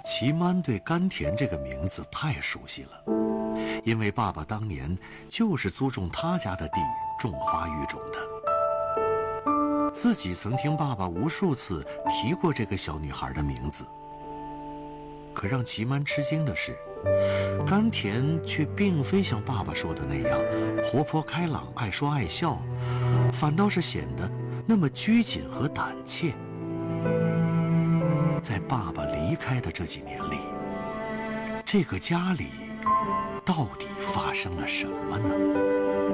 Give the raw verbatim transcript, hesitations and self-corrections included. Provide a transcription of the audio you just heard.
齐曼对甘田这个名字太熟悉了，因为爸爸当年就是租种他家的地种花育种的。自己曾听爸爸无数次提过这个小女孩的名字。可让齐曼吃惊的是，甘田却并非像爸爸说的那样活泼开朗、爱说爱笑，反倒是显得那么拘谨和胆怯。在爸爸离开的这几年里，这个家里到底发生了什么呢？